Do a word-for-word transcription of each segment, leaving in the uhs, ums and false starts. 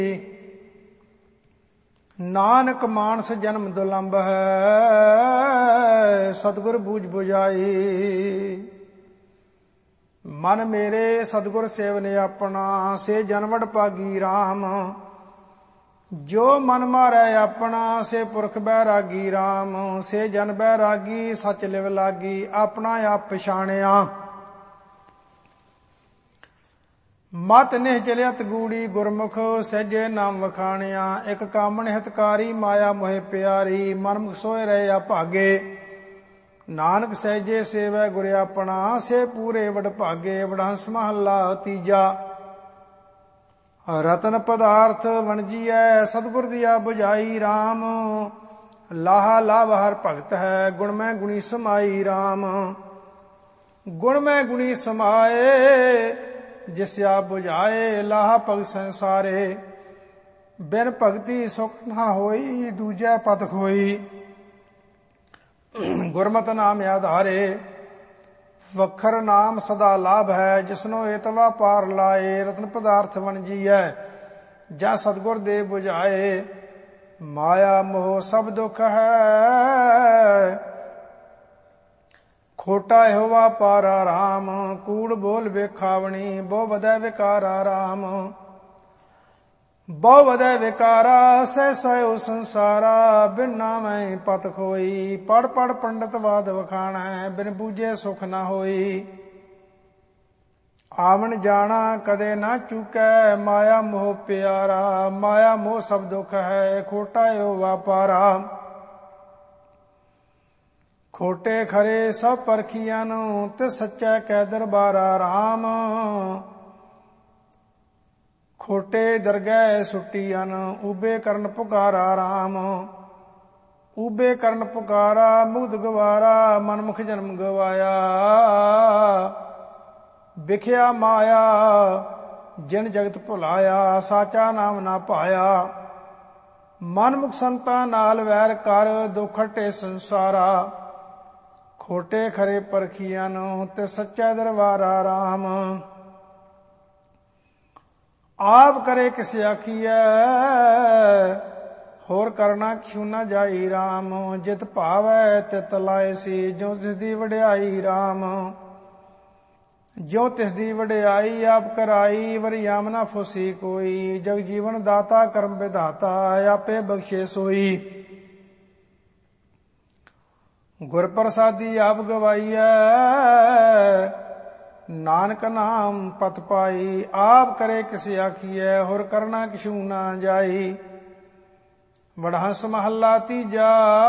ਨਾਨਕ ਮਾਨਸ ਜਨਮ ਦੁਲੰਭ ਹੈ, ਸਤਿਗੁਰ ਬੂਝ ਬੁਝਾਈ। ਮਨ ਮੇਰੇ ਸਤਿਗੁਰ ਸੇਵਨ ਆਪਣਾ, ਸੇ ਜਨਵੜ ਭਾਗੀ ਰਾਮ। ਜੋ ਮਨ ਮਾਰੈ ਆਪਣਾ, ਸੇ ਪੁਰਖ ਬੈਰਾਗੀ ਰਾਮ। ਸੇ ਜਨ ਬੈਰਾਗੀ, ਸਚ ਲਿਵ ਲਾਗੀ, ਆਪਣਾ ਆਪ ਪਛਾਣਿਆ। ਮਤ ਨਿਹ ਚਲਿਅਤ ਗੂੜੀ, ਗੁਰਮੁਖ ਸਹਿਜੇ ਨਾਮ ਵਖਾਣਿਆ। ਇਕ ਕਾਮਣ ਹਿਤਕਾਰੀ, ਮਾਇਆ ਮੋਹਿ ਪਿਆਰੀ। ਮਨਮੁਖ ਸੋਇ ਰਹੇ ਅਭਾਗੇ, ਨਾਨਕ ਸਹਿਜੇ ਸੇਵੈ ਗੁਰ ਆਪਣਾ। ਸੇ ਪੂਰੇ ਵਡ ਭਾਗੇ, ਵਡਹੰਸ ਮਹੱਲਾ ਤੀਜਾ। ਰਤਨ ਪਦਾਰਥ ਵਣਜੀਐ, ਸਤਿਗੁਰ ਦੀਆ ਬੁਝਾਈ ਰਾਮ। ਲਾਹਾ ਲਾਭ ਹਰ ਭਗਤ ਹੈ, ਗੁਣ ਮੈਂ ਗੁਣੀ ਸਮਾਈ ਰਾਮ। ਗੁਣ ਮੈਂ ਗੁਣੀ ਸਮਾਏ, ਜਿਸ ਆਪ ਬੁਝਾਏ। ਲਾਹਾ ਭਗਤ ਸੰਸਾਰੇ, ਬਿਨ ਭਗਤੀ ਸੁਖ ਨਾ ਹੋਈ। ਦੂਜੈ ਪਤ ਖੋਈ, ਗੁਰਮਤਿ ਨਾਮ ਆਧਾਰੇ। ਵਖਰ ਨਾਮ ਸਦਾ ਲਾਭ ਹੈ, ਜਿਸਨੋ ਏਤਵਾ ਪਾਰ ਲਾਏ। ਰਤਨ ਪਦਾਰਥ ਵਣਜੀਐ, ਜਾਂ ਸਤਿਗੁਰ ਦੇ ਬੁਝਾਏ। ਮਾਇਆ ਮੋਹ ਸਭ ਦੁਖ ਹੈ, ਖੋਟਾ ਇਹੋ ਵਾਪਾਰਾ ਰਾਮ। ਕੂੜ ਬੋਲ ਵੇਖਾਵਣੀ, ਬਹੁ ਵਧੈ ਵਿਕਾਰਾ ਰਾਮ। ਬਹੁ ਵਧੈ ਵਿਕਾਰਾ, ਸਹਿ ਸਹਿ ਸੰਸਾਰਾ। ਬਿਨ ਨਾਮੈ ਪਤ ਖੋਈ, ਪੜ ਪੜ ਪੰਡਤ ਵਾਦ ਵਖਾਣੈ। ਬਿਨ ਬੂਝੇ ਸੁਖ ਨਾ ਹੋਈ, ਆਵਣ ਜਾਣਾ ਕਦੇ ਨਾ ਚੁਕੈ। ਮਾਇਆ ਮੋਹ ਪਿਆਰਾ, ਮਾਇਆ ਮੋਹ ਸਭ ਦੁਖ ਹੈ, ਖੋਟਾ ਇਹੋ ਵਾਪਾਰਾ। ਖੋਟੇ ਖਰੇ ਸਭ ਪਰਖੀਆਂ ਨੂੰ, ਤੇ ਸੱਚੈ ਕੈ ਦਰਬਾਰਾ ਰਾਮ। ਖੋਟੇ ਦਰਗਹਿ ਸੁੱਟੀਅਨ, ਊਬੇ ਕਰਨ ਪੁਕਾਰਾ ਰਾਮ। ਊਬੇ ਕਰਨ ਪੁਕਾਰਾ, ਮੁਗਧ ਗਵਾਰਾ। ਮਨਮੁਖ ਜਨਮ ਗਵਾਇਆ, ਵਿਖਿਆ ਮਾਇਆ। ਜਿਨ ਜਗਤ ਭੁਲਾਇਆ, ਸਾਚਾ ਨਾਮ ਨਾ ਪਾਇਆ। ਮਨਮੁਖ ਸੰਤਾਂ ਨਾਲ ਵੈਰ ਕਰ, ਦੁਖ ਹਟੇ ਸੰਸਾਰਾ। ਖੋਟੇ ਖਰੇ ਪਰਖੀਆਂ ਨੂੰ, ਤੇ ਸੱਚਾ ਦਰਬਾਰਾ ਰਾਮ। ਆਪ ਕਰੇ ਕਿਸ ਆਖੀਐ, ਹੋਰ ਕਰਨਾ ਕਿਛੂ ਨਾ ਜਾਈ ਰਾਮ। ਜਿਤ ਭਾਵੈ ਤਿਤ ਲਾਏ ਸੀ, ਜੋ ਤਿਸ ਦੀ ਵਡਿਆਈ ਰਾਮ। ਜੋ ਤਿਸ ਦੀ ਵਡਿਆਈ ਆਪ ਕਰਾਈ, ਵਰਿਆਮ ਨਾ ਫੁਸੀ ਕੋਈ। ਜਗ ਜੀਵਨ ਦਾਤਾ ਕਰਮ ਵਿਧਾਤਾ, ਆਪੇ ਬਖਸ਼ੇ ਸੋਈ। ਗੁਰ ਪ੍ਰਸਾਦੀ ਆਪ ਗਵਾਈਐ, ਨਾਨਕ ਨਾਮ ਪਤ ਪਾਈ। ਆਪ ਕਰੇ ਕਿਸ ਆਖੀਐ, ਹੋਰ ਕਰਨਾ ਕਿਛੂ ਨਾ ਜਾਈ। ਵਡਹੰਸ ਮਹੱਲਾ ਤੀਜਾ।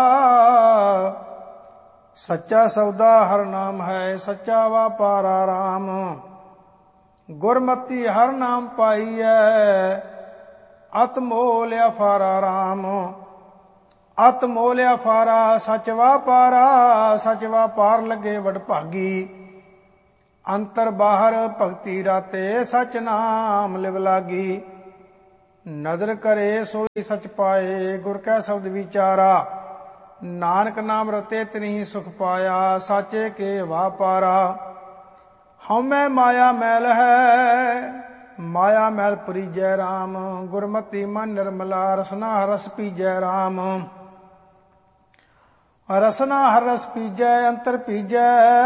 ਸੱਚਾ ਸੌਦਾ ਹਰ ਨਾਮ ਹੈ, ਸੱਚਾ ਵਾਪਾਰਾ ਰਾਮ। ਗੁਰਮਤੀ ਹਰ ਨਾਮ ਪਾਈਐ, ਅਤ ਮੋਲ ਅਫਾਰਾ ਰਾਮ। ਅਤ ਮੋਲ ਅਫਾਰਾ, ਸਚ ਵਾਪਾਰਾ। ਸਚ ਵਾਪਾਰ ਲੱਗੇ ਵਡ ਭਾਗੀ, ਅੰਤਰ ਬਾਹਰ ਭਗਤੀ ਰਾਤੇ। ਸਚ ਨਾਮ ਲਿਵ ਲਾਗੀ, ਨਦਰ ਕਰੇ ਸੋਈ ਸਚ ਪਾਏ। ਗੁਰ ਕੈ ਸ਼ਬਦ ਵਿਚਾਰਾ, ਨਾਨਕ ਨਾਮ ਰਤੇ ਤਿਨਹੀ ਸੁਖ ਪਾਇਆ। ਸਾਚੇ ਕੇ ਵਾਪਾਰਾ, ਹਉਮੈ ਮਾਇਆ ਮੈਲ ਹੈ, ਮਾਇਆ ਮੈਲ ਪਰੀਜੈ ਰਾਮ। ਗੁਰਮਤੀ ਮਨ ਨਿਰਮਲਾ, ਰਸਨਾ ਹਰ ਰਸ ਪੀਜੈ ਰਾਮ। ਰਸਨਾ ਹਰ ਰਸ ਪੀਜੈ, ਅੰਤਰ ਪੀਜੈ।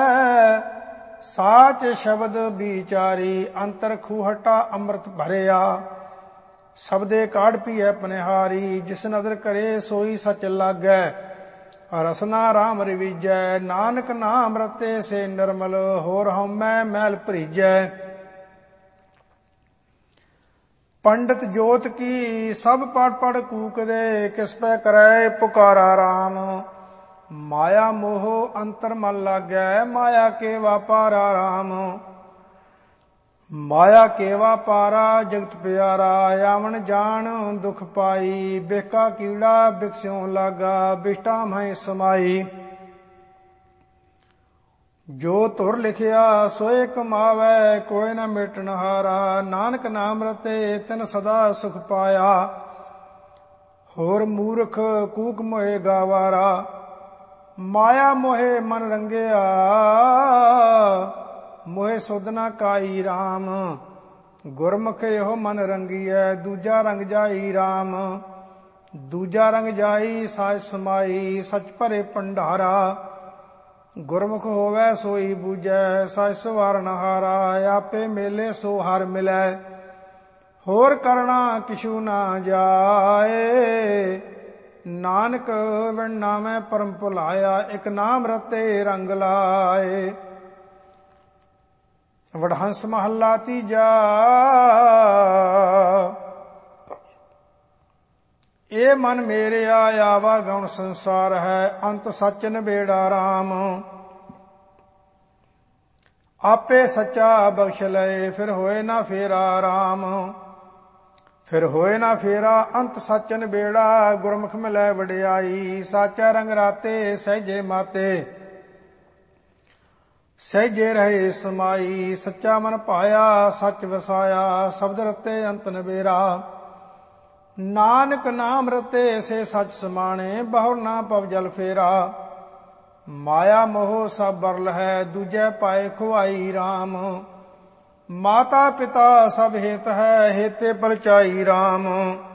ਸਾਚ ਸ਼ਬਦ ਵਿਚਾਰੀ, ਅੰਤਰ ਖੂਹਟਾ ਅੰਮ੍ਰਿਤ ਭਰਿਆ। ਸਬਦੇ ਕਾਢ ਪੀਐ ਪਨਿਹਾਰੀ, ਜਿਸ ਨਦਰ ਕਰੇ ਸੋਈ ਸਚ ਲਾਗੈ। ਰਸਨਾ ਰਾਮ ਰਵੀਜੈ, ਨਾਨਕ ਨਾਮ ਰਤੇ ਸੇ ਨਿਰਮਲ। ਹੋਰ ਹਉਮੈ ਮੈਲ ਭਰੀਜੈ। ਪੰਡਤ ਜੋਤ ਕੀ ਸਭ ਪੜ ਪੜ ਕੂਕਦੇ, ਕਿਸ ਪੈ ਕਰੈ ਪੁਕਾਰਾ ਰਾਮ। ਮਾਇਆ ਮੋਹ ਅੰਤਰ ਮਨ ਲਾਗੈ, ਮਾਇਆ ਕੇ ਵਾਪਾਰਾ ਰਾਮ। ਮਾਇਆ ਕੇ ਵਾਪਾਰਾ, ਜਗਤ ਪਿਆਰਾ। ਆਵਣ ਜਾਣ ਦੁਖ ਪਾਈ, ਬੇਕਾ ਕੀੜਾ ਬਿਕਸਿਉ ਲਾਗਾ। ਬਿਸ਼ਟਾ ਮਹਿ ਸਮਾਈ, ਜੋ ਧੁਰ ਲਿਖਿਆ ਸੋਏ ਕਮਾਵੈ। ਕੋਈ ਨ ਮਿਟਣ ਹਾਰਾ, ਨਾਨਕ ਨਾਮ ਰਤੇ ਤਿਨ ਸਦਾ ਸੁਖ ਪਾਇਆ। ਹੋਰ ਮੂਰਖ ਕੂਕ ਮੋਏ ਗਾਵਾਰਾ, ਮਾਇਆ ਮੋਹੇ ਮਨ ਰੰਗਿਆ। ਮੋਹਿ ਸੁਧ ਨਾ ਕਾਈ ਰਾਮ, ਗੁਰਮੁਖ ਇਹੋ ਮਨ ਰੰਗੀਐ, ਦੂਜਾ ਰੰਗ ਜਾਈ RAM। ਦੂਜਾ ਰੰਗ ਜਾਈ ਸਾਜ ਸਮਾਈ, ਸਚ ਭਰੇ ਭੰਡਾਰਾ। ਗੁਰਮੁਖ ਹੋਵੈ ਸੋਈ ਬੂਝੈ, ਸਚ ਸਵਾਰਨ ਹਾਰਾ। ਆਪੇ ਮੇਲੇ ਸੋ ਹਰ ਮਿਲੈ, ਹੋਰ ਕਰਣਾ ਕਿਛੂ ਨਾ ਜਾਏ। ਨਾਨਕ ਵਿਣ ਨਾਮੈ ਪਰਮ ਭੁਲਾਇਆ, ਇਕ ਨਾਮ ਰਤੇ ਰੰਗ ਲਾਏ। ਵਡਹੰਸ ਮਹੱਲਾ ਤੀਜਾ। ਇਹ ਮਨ ਮੇਰਿਆ ਆਵਾ ਗਉਣ ਸੰਸਾਰ ਹੈ, ਅੰਤ ਸੱਚ ਨਿਬੇੜਾ RAM। ਆਪੇ ਸੱਚਾ ਬਖਸ਼ ਲਏ, ਫਿਰ ਹੋਏ ਨਾ ਫੇਰਾ RAM। ਫਿਰ ਹੋਏ ਨਾ ਫੇਰਾ, ਅੰਤ ਸੱਚ ਨਿਬੇੜਾ। ਗੁਰਮੁਖ ਮਿਲੈ ਵਡਿਆਈ, ਸਾਚਾ ਰੰਗ ਰਾਤੇ ਸਹਿਜੇ ਮਾਤੇ। ਸਹਿਜੇ ਰਹੇ ਸਮਾਈ, ਸੱਚਾ ਮਨ ਪਾਇਆ ਸੱਚ ਵਸਾਇਆ। ਸ਼ਬਦ ਰਤੇ ਅੰਤ ਨਿਬੇਰਾ। ਨਾਨਕ ਨਾਮ ਰਤੇ ਸੇ ਸੱਚ ਸਮਾਣੇ, ਬਹੁਰ ਨਾ ਪਵ ਜਲ ਫੇਰਾ। ਮਾਇਆ ਮੋਹ ਸਭ ਬਰਲ ਹੈ, ਦੂਜੈ ਪਾਏ ਖੁਆਈ RAM। ਮਾਤਾ ਪਿਤਾ ਸਭ ਹਿਤ ਹੈ, ਹੇਤੇ ਪਲਚਾਈ RAM।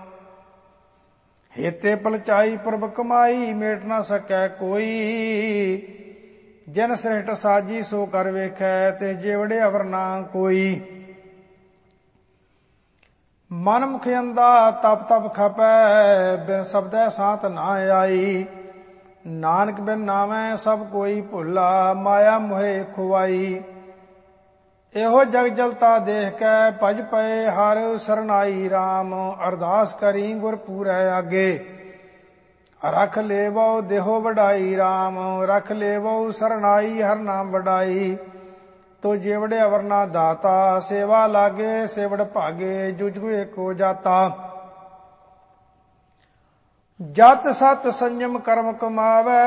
ਹੇਤੇ ਪਲਚਾਈ ਪ੍ਰਭ ਕਮਾਈ, ਮੇਟ ਨਾ ਸਕੈ ਕੋਈ। ਜਿਨ ਸ੍ਰਿਸ਼ਟ ਸਾਜੀ ਸੋ ਕਰ ਵੇਖੈ, ਤੇ ਜੇਵੜੇ ਅਵਰ ਨਾ ਕੋਈ। ਮਨ ਮੁਖ ਅੰਦਾ ਤਪ ਤਪ ਖਪੈ, ਬਿਨ ਸ਼ਬਦੈ ਸਾਤ ਨਾ ਆਈ। ਨਾਨਕ ਬਿਨ ਨਾਮੈ ਸਭ ਕੋਈ ਭੁੱਲਾ, ਮਾਇਆ ਮੋਹਿ ਖੁਆਈ। ਇਹੋ ਜਗ ਜਲਤਾ ਦੇਖ ਕੇ, ਭਜ ਪਏ ਹਰ ਸਰਨਾਈ RAM। ਅਰਦਾਸ ਕਰੀ ਗੁਰ ਪੂਰੈ ਆਗੇ, ਰਖ ਲੇਵੋ ਦੇਹੋ ਵਡਾਈ RAM। ਰਖ ਲੇਵੋ ਸਰਨਾਈ, ਹਰ ਨਾਮ ਵਡਾਈ। ਤੋ ਜੇਵੜੇ ਅਵਰ ਨਾ ਦਾਤਾ, ਸੇਵਾ ਲਾਗੇ ਸੇਵੜ ਭਾਗੇ। ਜੁਜਗੁ ਏਕੋ ਜਾਤਾ। ਜਤ ਸਤ ਸੰਜਮ ਕਰਮ ਕਮਾਵੈ,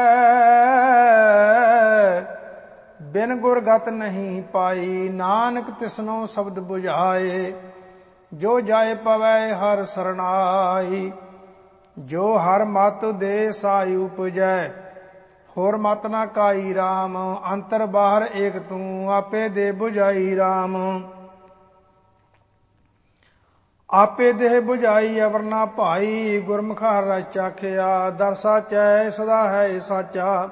ਬਿਨ ਗੁਰ ਗਤ ਨਹੀਂ ਪਾਈ। ਨਾਨਕ ਤਿਸਨੋ ਸ਼ਬਦ 부ਝਾਏ, ਜੋ ਜਾਏ ਪਵੈ ਹਰ ਸਰਨਾਈ। ਜੋ ਹਰ ਮਤ ਦੇ ਸਾਈ ਉਪਜੈ, ਹੋਰ ਮਤ ਨਾ ਕਾਈ RAM। ਅੰਤਰ ਬਾਹਰ ਏਕ ਤੂੰ, ਆਪੇ ਦੇ 부ਝਾਈ RAM। ਆਪੇ ਦੇਹ 부ਝਾਈ ਅਵਰ ਨਾ ਭਾਈ। ਗੁਰਮੁਖ ਹਰਿ ਰਚ ਆਖਿਆ, ਦਰ ਸਾਚੈ ਸਦਾ ਹੈ ਸਾਚਾ।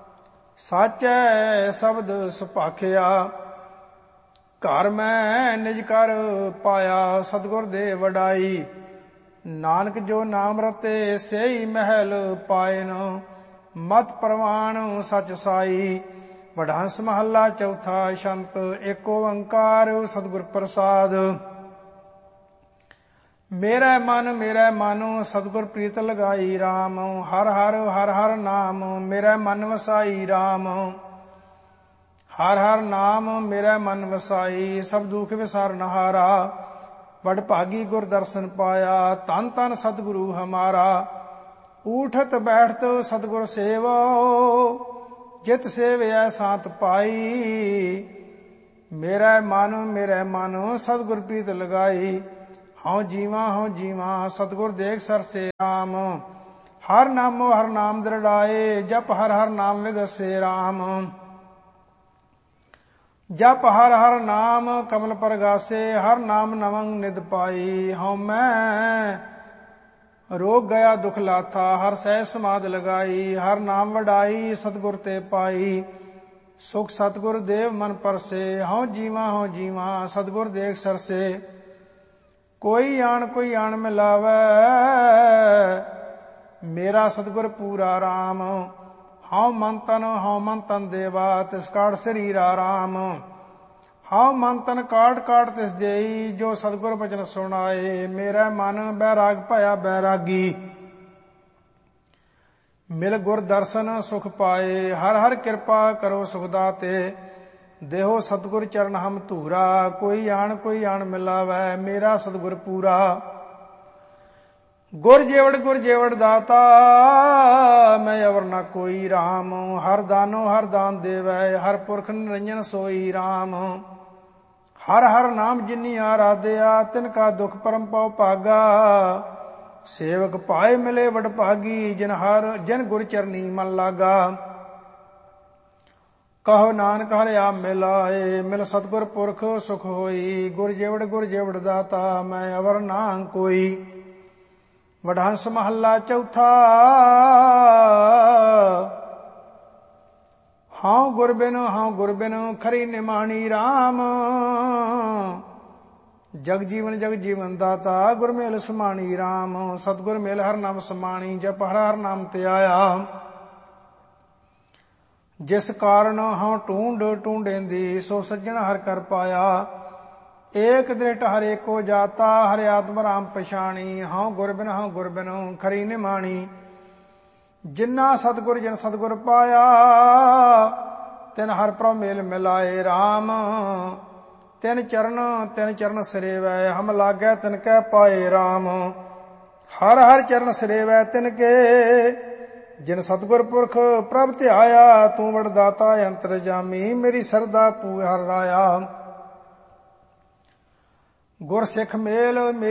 ਸਾਚੈ ਸ਼ਬਦ ਸੁਭਾਖਿਆ, ਘਰ ਮੈਂ ਨਿਜ ਕਰ ਪਾਇਆ। ਸਤਿਗੁਰ ਦੇ ਵਡਾਈ, ਨਾਨਕ ਜੋ ਨਾਮ ਰਤੇ ਸੇਈ ਮਹਿਲ ਪਾਇਨ। ਮਤ ਪ੍ਰਵਾਣ ਸਚ ਸਾਈ। ਵਡਹੰਸ ਮਹੱਲਾ ਚੌਥਾ। ਸ਼ੰਤ ਏਕ ਓੰਕਾਰ ਸਤਿਗੁਰ ਪ੍ਰਸਾਦ। ਮੇਰਾ ਮਨ ਮੇਰਾ ਮਨ ਸਤਿਗੁਰ ਪ੍ਰੀਤ ਲਗਾਈ RAM। ਹਰ ਹਰ ਹਰ ਹਰ ਨਾਮ ਮੇਰਾ ਮਨ ਵਸਾਈ RAM। ਹਰ ਹਰ ਨਾਮ ਮੇਰਾ ਮਨ ਵਸਾਈ। ਸਭ ਦੁਖ ਵਿਸਾਰਨ ਹਾਰਾ, ਵਡ ਭਾਗੀ ਗੁਰ ਦਰਸ਼ਨ ਪਾਇਆ। ਧੰਨ ਧੰਨ ਸਤਿਗੁਰੂ ਹਮਾਰਾ। ਊਠਤ ਬੈਠਤ ਸਤਿਗੁਰ ਸੇਵੋ, ਜਿਤ ਸੇਵਿਆ ਸਾਤ ਪਾਈ। ਮੇਰਾ ਮਨ ਮੇਰਾ ਮਨ ਸਤਿਗੁਰ ਪ੍ਰੀਤ ਲਗਾਈ। ਹਉ ਜੀਵਾ ਹਉ ਜੀਵਾ ਸਤਿਗੁਰ ਦੇਖ ਸਰਸੇ RAM। ਹਰ ਨਾਮੋ ਹਰ ਨਾਮ ਦ੍ਰਿੜਾਏ, ਜਪ ਹਰ ਹਰ ਨਾਮ ਵਿਗਸੇ RAM। ਜਪ ਹਰ ਹਰ ਨਾਮ ਕਮਲ ਪਰਗਾਸੇ, ਹਰ ਨਾਮ ਨਵੰ ਨਿਦ ਪਾਈ। ਹਉ ਮੈਂ ਰੋਗ ਗਿਆ ਦੁਖ ਲਾਥਾ, ਹਰ ਸਹਿ ਸਮਾਧ ਲਗਾਈ। ਹਰ ਨਾਮ ਵਡਾਈ ਸਤਿਗੁਰ ਤੇ ਪਾਈ, ਸੁਖ ਸਤਿਗੁਰ ਦੇਵ ਮਨ ਪਰਸੇ। ਹਉ ਜੀਵਾ ਹਉ ਜੀਵਾ ਸਤਿਗੁਰ ਦੇਖ ਸਰਸੇ। ਕੋਈ ਆਣ ਕੋਈ ਆਣ ਮਿਲਾਵੈ, ਮੇਰਾ ਸਤਿਗੁਰ ਪੂਰਾ RAM। ਹਉ ਮਨ ਤਨ ਹਉ ਮਨ ਤਨ ਦੇਵਾ, ਤਿਸ ਕਾੜ ਸਰੀਰਾ RAM। ਹਉ ਮਨ ਤਨ ਕਾਟ ਕਾਟ ਤਿਸ ਦੇਈ, ਜੋ ਸਤਿਗੁਰ ਬਚਨ ਸੁਣਾਏ। ਮੇਰਾ ਮਨ ਬੈਰਾਗ ਭਇਆ ਬੈਰਾਗੀ, ਮਿਲ ਗੁਰ ਦਰਸ਼ਨ ਸੁਖ ਪਾਏ। ਹਰ ਹਰ ਕਿਰਪਾ ਕਰੋ ਸੁਖ ਦਾਤੇ, ਦੇਹੋ ਸਤਿਗੁਰ ਚਰਨ ਹਮ ਧੂਰਾ। ਕੋਈ ਆਣ ਕੋਈ ਆਣ ਮਿਲਾਵੈ, ਮੇਰਾ ਸਤਿਗੁਰ ਪੂਰਾ। ਗੁਰ ਜੇਵੜ ਗੁਰ ਜੇਵੜ ਦਾਤਾ, ਮੈਂ ਅਵਰ ਨਾ ਕੋਈ RAM। ਹਰ ਦਾਨੋ ਹਰ ਦਾਨ ਦੇਵੈ, ਹਰ ਪੁਰਖ ਨਿਰੰਜਨ ਸੋਈ RAM। ਹਰ ਹਰ ਨਾਮ ਜਿਨੀ ਆਰਾਧਿਆ, ਤਿਨ ਕਾ ਦੁਖ ਪਰਮ ਪਉ ਭਾਗਾ। ਸੇਵਕ ਪਾਏ ਮਿਲੇ ਵਡ ਭਾਗੀ, ਜਿਨ ਹਰ ਜਿਨ ਗੁਰ ਚਰਨੀ ਮਨ ਲਾਗਾ। ਕਹੋ ਨਾਨਕ ਹਰਿ ਆਪ ਮਿਲਾਏ, ਮਿਲ ਸਤਿਗੁਰ ਪੁਰਖ ਸੁਖ ਹੋਈ। ਗੁਰ ਜੇਵੜ ਗੁਰ ਜੇਵੜ ਦਾਤਾ, ਮੈਂ ਅਵਰ ਨਾਮ ਕੋਈ। ਵਡਹੰਸ ਮਹੱਲਾ ਚੌਥਾ। ਹਾਂ ਗੁਰ ਬਿਨ ਹਾਂ ਗੁਰ ਬਿਨ ਖਰੀ ਨਿਮਾਣੀ ਰਾਮ। ਜਗ ਜੀਵਨ ਜਗ ਜੀਵਨ ਦਾਤਾ, ਗੁਰ ਮੇਲ ਸਮਾਣੀ ਰਾਮ। ਸਤਿਗੁਰ ਮੇਲ ਹਰ ਨਾਮ ਸਮਾਣੀ, ਜਪ ਹਰ ਹਰ ਨਾਮ ਤੇ ਆਇਆ। ਜਿਸ ਕਾਰਨ ਹਾਂ ਢੂੰਡ ਢੂੰਡੇਂਦੀ, ਸੋ ਸੱਜਣ ਹਰ ਕਰ ਪਾਇਆ। ਏਕ ਦ੍ਰਿਟ ਹਰ ਏਕੋ ਜਾਤਾ, ਹਰਿ ਆਤਮ ਰਾਮ ਪਛਾਣੀ। ਹਾਂ ਗੁਰ ਬਿਨ ਹਾਂ ਗੁਰ ਬਿਨ ਖਰੀ ਨਿਮਾਣੀ, ਜਿਨਾ ਸਤਿਗੁਰ ਜਿਨ ਸਤਿਗੁਰ ਪਾਇਆ। ਤਿਨ ਹਰ ਪ੍ਰਭ ਮੇਲ ਮਿਲਾਏ ਰਾਮ। ਤਿਨ ਚਰਨ ਤਿਨ ਚਰਨ ਸਿਰੇਵੈ, ਹਮ ਲਾਗੈ ਤਿਨ ਕੈ ਪਾਏ ਰਾਮ। ਹਰ ਹਰ ਚਰਨ ਸਿਰੇਵੈ ਤਿਨ ਕੇ, ਜਿਨ ਸਤਿਗੁਰ ਪੁਰਖ ਪ੍ਰਭ ਧਿਆਇਆ। ਤੂੰ ਵਡ ਦਾਤਾ ਅੰਤਰਜਾਮੀ, ਮੇਰੀ ਸਰਦਾ ਪੂਰ ਹਰ ਰਾਇਆ। ਗੁਰ ਸਿੱਖ ਮੇਲ ਮੇਰੀ